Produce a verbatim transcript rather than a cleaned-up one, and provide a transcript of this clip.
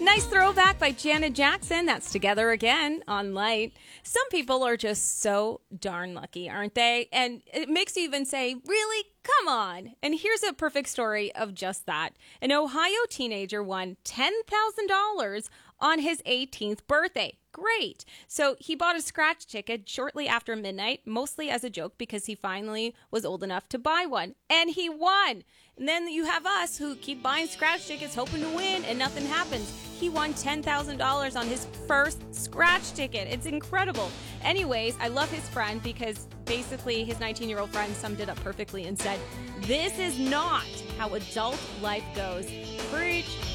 nice throwback by Janet Jackson. That's Together Again on Light. Some people are just so darn lucky, aren't they? And it makes you even say, really? Come on. And here's a perfect story of just that. An Ohio teenager won ten thousand dollars on his eighteenth birthday. Great. So he bought a scratch ticket shortly after midnight, mostly as a joke because he finally was old enough to buy one. And he won. And then you have us who keep buying scratch tickets hoping to win and nothing happens. He won ten thousand dollars on his first scratch ticket. It's incredible. Anyways, I love his friend because basically his nineteen-year-old friend summed it up perfectly and said, this is not how adult life goes. Preach.